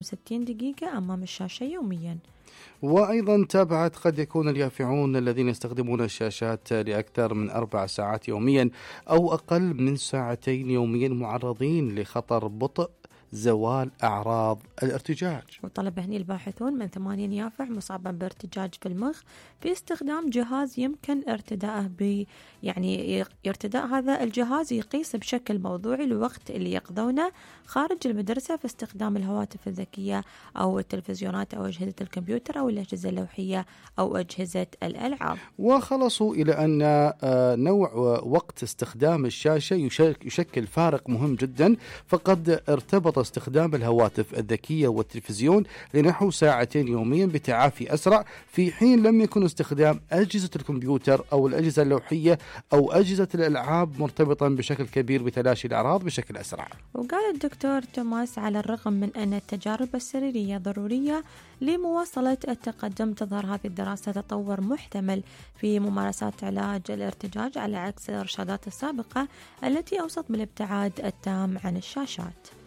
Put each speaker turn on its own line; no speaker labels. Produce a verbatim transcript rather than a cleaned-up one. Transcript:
وستين دقيقة أمام الشاشة يوميا.
وأيضا تابعت قد يكون اليافعون الذين يستخدمون الشاشات لأكثر من أربع ساعات يوميا أو أقل من ساعتين يوميا معرضين لخطر بطء زوال أعراض الارتجاج.
وطلب هني الباحثون من ثمانين يافع مصابا بارتجاج في المخ في استخدام جهاز يمكن ارتداءه ب يعني ارتداء هذا الجهاز يقيس بشكل موضوعي الوقت اللي يقضونه خارج المدرسة في استخدام الهواتف الذكية أو التلفزيونات أو أجهزة الكمبيوتر أو الأجهزة اللوحية أو أجهزة الألعاب.
وخلصوا إلى أن نوع وقت استخدام الشاشة يشكل فارق مهم جدا، فقد ارتبط استخدام الهواتف الذكية والتلفزيون لنحو ساعتين يوميا بتعافي أسرع، في حين لم يكن استخدام أجهزة الكمبيوتر أو الأجهزة اللوحية أو أجهزة الألعاب مرتبطا بشكل كبير بتلاشي الأعراض بشكل أسرع.
وقال الدكتور توماس على الرغم من أن التجارب السريرية ضرورية لمواصلة التقدم، تظهر هذه الدراسة تطور محتمل في ممارسات علاج الارتجاج على عكس الإرشادات السابقة التي أوصت بالابتعاد التام عن الشاشات.